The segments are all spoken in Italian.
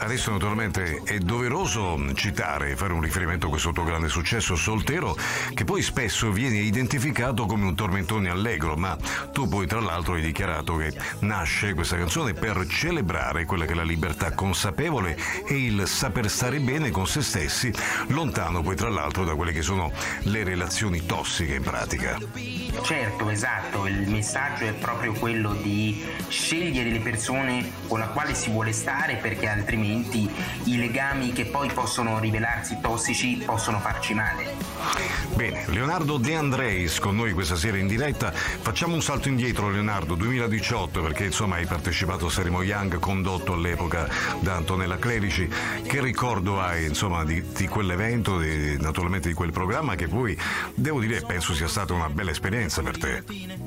adesso naturalmente è doveroso citare e fare un riferimento a questo tuo grande successo Soltero, che poi spesso viene identificato come un tormentone allegro, ma tu poi tra l'altro hai dichiarato che nasce questa canzone per celebrare quella che è la libertà consapevole e il saper stare bene con se stessi, lontano poi tra l'altro da quelle che sono le relazioni tossiche in pratica. Certo, esatto, il messaggio è proprio quello di scegliere le persone con la quale si vuole stare, perché altrimenti i legami che poi possono rivelarsi tossici possono farci male. Bene, Leonardo De Andreis con noi questa sera in diretta. Facciamo un salto indietro, Leonardo, 2018, perché insomma hai partecipato a Sanremo Young, condotto all'epoca da Antonella Clerici. Che ricordo hai insomma di quell'evento, naturalmente di quel programma, che poi devo dire penso sia stata una bella esperienza per te?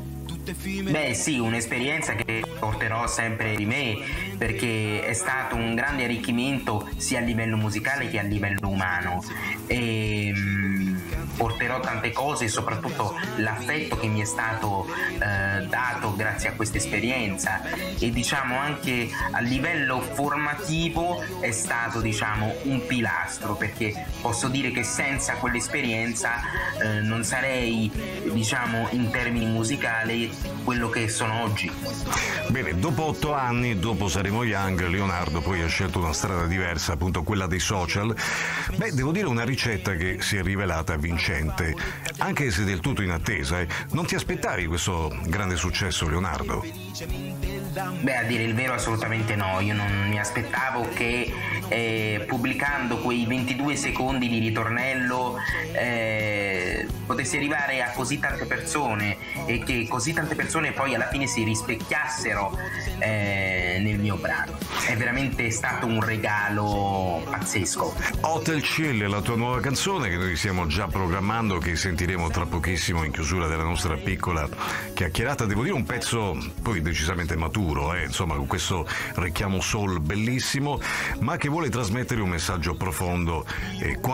Beh sì, un'esperienza che porterò sempre di me, perché è stato un grande arricchimento sia a livello musicale che a livello umano, e porterò tante cose, soprattutto l'affetto che mi è stato dato grazie a questa esperienza, e diciamo anche a livello formativo è stato un pilastro, perché posso dire che senza quell'esperienza non sarei in termini musicali quello che sono oggi. Bene, dopo 8 anni, dopo Sanremo Young, Leonardo poi ha scelto una strada diversa, appunto quella dei social. Beh, devo dire una ricetta che si è rivelata vincente, anche se del tutto in attesa. Non ti aspettavi questo grande successo, Leonardo? Beh, a dire il vero assolutamente no, io non mi aspettavo che pubblicando quei 22 secondi di ritornello potessi arrivare a così tante persone e che così tante persone poi alla fine si rispecchiassero nel mio brano. È veramente stato un regalo pazzesco. Hotel Chill è la tua nuova canzone che noi stiamo già programmando, che sentiremo tra pochissimo in chiusura della nostra piccola chiacchierata. Devo dire un pezzo poi decisamente maturo, insomma, con questo richiamo soul bellissimo, ma che vuole trasmettere un messaggio profondo.